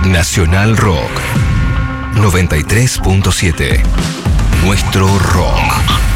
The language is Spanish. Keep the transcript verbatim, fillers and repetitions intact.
Nacional Rock noventa y tres punto siete. Nuestro rock.